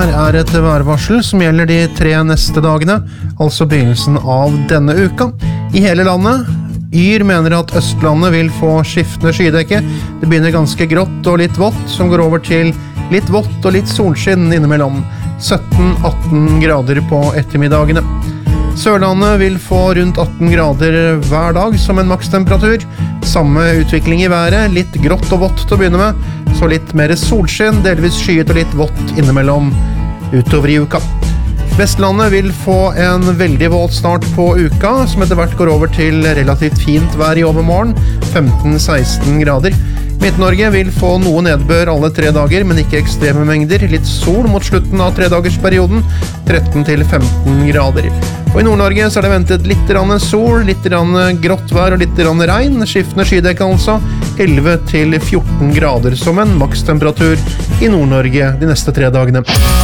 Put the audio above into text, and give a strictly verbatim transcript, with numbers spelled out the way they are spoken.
her er et værvarsel som gjelder de tre neste dagene, altså begynnelsen av denne uka. I hele landet, Yr mener at Østlandet vil få skiftende skydekke. Det begynner ganske grått og litt vått, som går over til litt vått og litt solskinn innimellom sytten til atten grader på ettermiddagene. Sørlandet vil få rundt atten grader hver dag som en makstemperatur. Samme utvikling i været, litt grått og vått til å begynne med, så litt mer solskinn, delvis skyet og litt vått innimellom utover i uka. Vestlandet vil få en veldig våt start på uka, som etter hvert går over til relativt fint vær i overmorgen, femten til seksten grader. Midt-Norge vil få noe nedbør alle tre dager, men ikke ekstreme mengder. Litt sol mot slutten av tredagersperioden, tretten til femten grader. Og i Nord-Norge så er det ventet litt rann sol, litt rann grått vær og litt rann regn. Skiftende skydekke altså, elleve til fjorten grader som en makstemperatur i Nord-Norge de neste tre dagene.